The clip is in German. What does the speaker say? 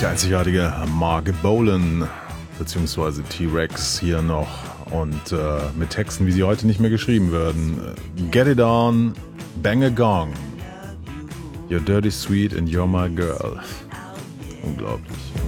Der einzigartige Mark Bolan, beziehungsweise T-Rex hier noch und mit Texten, wie sie heute nicht mehr geschrieben würden. Get it on, bang a gong. You're dirty sweet and you're my girl. Unglaublich.